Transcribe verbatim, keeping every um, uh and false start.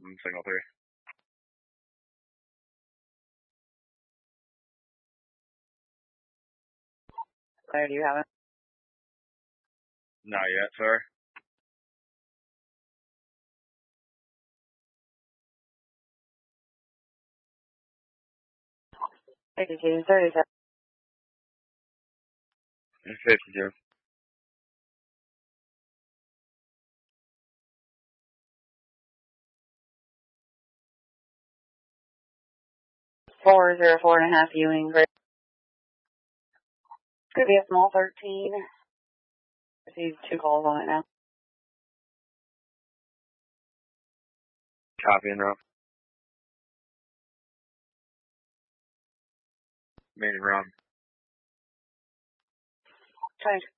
signal three. Claire, do you have it? Not yet, sir. fifty-two, thirty-seven. fifty-two. four zero four and a half Ewing. It's going to be a small thirteen. Received two calls on it now. Copy and route. Main run. Change.